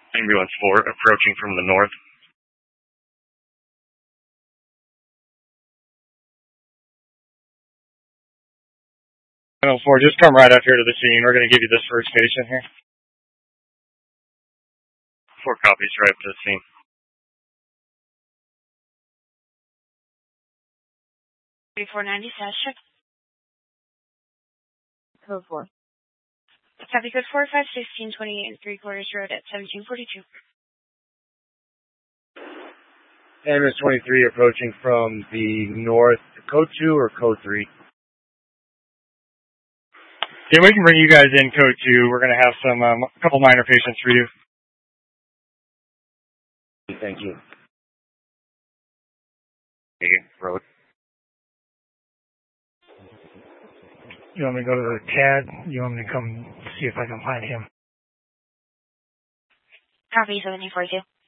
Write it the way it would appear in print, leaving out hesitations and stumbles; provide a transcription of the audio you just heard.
Ambulance 4 approaching from the north. Ambulance 4, just come right up here to the scene. We're going to give you this first patient here. 4 copies right up to the scene. $3490 status check. Code 4. Copy code 451628 3/4 road at 1742. Ambulance 23 approaching from the north. Code 2 or Code 3? Yeah, we can bring you guys in Code 2. We're going to have some a couple minor patients for you. Thank you. Road. You want me to go to the CAD? You want me to come see if I can find him? Copy 1742.